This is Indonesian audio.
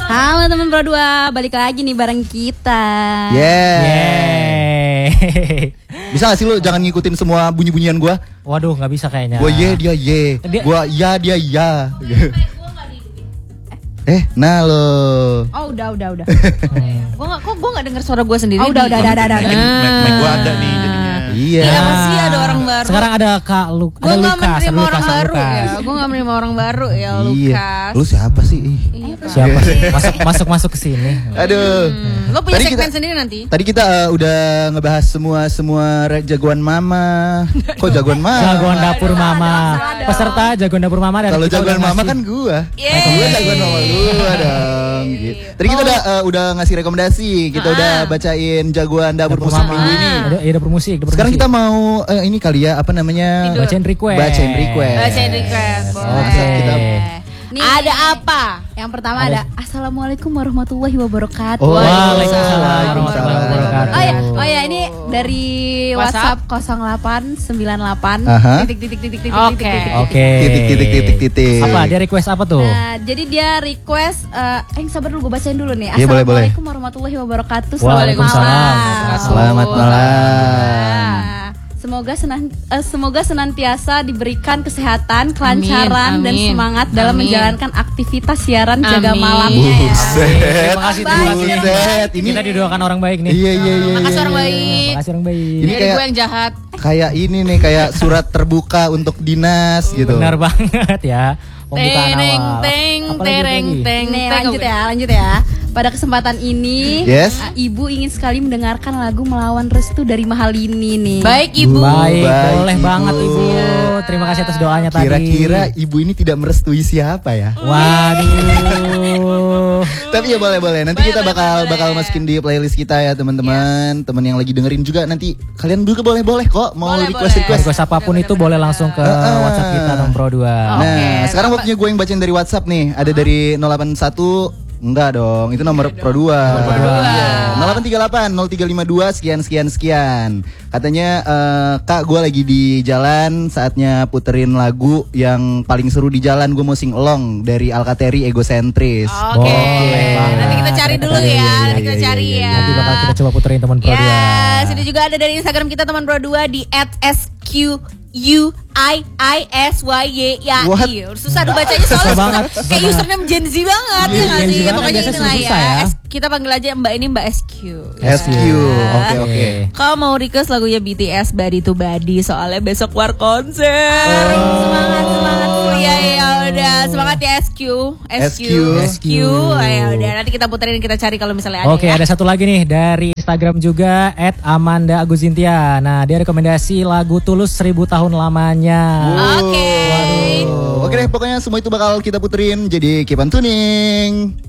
Halo teman Pro 2, balik lagi nih bareng kita. Bisa gak sih lu jangan ngikutin semua bunyi-bunyian gua? Waduh, gak bisa kayaknya. Gua dia gua ya dia ya. Nah lo. Oh udah. Gua nggak dengar suara gua sendiri. Oh udah. Mic gua ada nih jadinya. Iya. Iya masih ada orang baru. Sekarang ada Kak Lukas. Gua nggak menerima orang baru ya. Gua nggak menerima orang baru ya, Lukas. Lu siapa sih? Siapa sih? Masuk ke sini. Aduh. Lo punya Tadi segmen sendiri nanti. Tadi kita udah ngebahas semua jagoan mama. Kok jagoan mama? Jagoan dapur mama. Peserta jagoan dapur mama dari Kalau kita jagoan udah mama ngasih. kan gua. Yeay. Gua jagoan mama gua dong. Gitu. Tadi kita udah ngasih rekomendasi. Kita udah bacain jagoan dapur musik mama. minggu ini. Iya, dapur musik. Sekarang kita mau ini kali ya apa namanya? bacain request. Bacain request. Bacain request. Oke. Nih, Ada apa? yang pertama ada Assalamualaikum warahmatullahi wabarakatuh. Waalaikumsalam warahmatullahi wabarakatuh. Oh ya ini dari WhatsApp 0898 Aha. titik. Oke. Titik. Apa? Dia request apa tuh? Nah, jadi dia request sabar dulu gue bacain dulu nih. Iya, boleh. Assalamualaikum warahmatullahi wabarakatuh. Waalaikumsalam. Selamat malam. Semoga senantiasa diberikan kesehatan, kelancaran Amin, dan amin. semangat dalam Amin. menjalankan aktivitas siaran jaga Amin. malamnya ya. Terima kasih. Buset. Ini Kita didoakan orang baik nih. Iya. Makasih orang baik. Makasih orang baik. Ini Dari kayak- gue yang jahat. Kayak ini nih kayak surat terbuka untuk dinas gitu. Benar banget ya. Pembukaan awal. Apalagi lagi? Nih lanjut ya. Pada kesempatan ini, Yes. Ibu ingin sekali mendengarkan lagu Melawan Restu dari Mahalini nih. Baik ibu. Baik, Baik, boleh Ibu. banget Ibu. Terima kasih atas doanya tadi. Kira-kira ibu ini tidak merestui siapa ya? Waduh. Tapi ya boleh. Nanti kita bakal masukin di playlist kita ya teman-teman. Teman yang lagi dengerin juga nanti kalian juga boleh kok mau request. Request apapun itu boleh langsung ke WhatsApp kita Pro 2. Nah, sekarang waktunya gue yang bacain dari WhatsApp nih. Ada dari 081. Enggak dong, itu nomor Pro 2. Iya. 0838 0352 sekian. Katanya Kak, gue lagi di jalan, saatnya puterin lagu yang paling seru di jalan. Gue mau sing along dari Alkateri Egosentris. Oke. Boleh banget. Nanti kita cari dulu ya. Nanti kita cari ya. Nanti bakal kita coba puterin teman Pro 2. Ya, sini juga ada dari Instagram kita teman Pro 2 di @sqUIISY. What? Susah dibacanya Susah soalnya banget. kayak username Gen Z banget ya nggak Gen Z sih? banget, Pokoknya biasanya inilah susah ya. ya. Kita panggil aja Mbak ini Mbak SQ. SQ. Oke. Kalau mau request lagunya BTS Body to Body soalnya besok keluar konser. Semangat. Ya udah, semangat ya SQ. Ya udah, nanti kita puterin, kita cari kalau misalnya ada. Oke, ya. ada satu lagi nih dari Instagram juga @Amanda_Agusintia. Nah, dia rekomendasi lagu Tulus 1000 tahun lamanya. Oke. Oke deh, pokoknya semua itu bakal kita puterin. Jadi keep on tuning.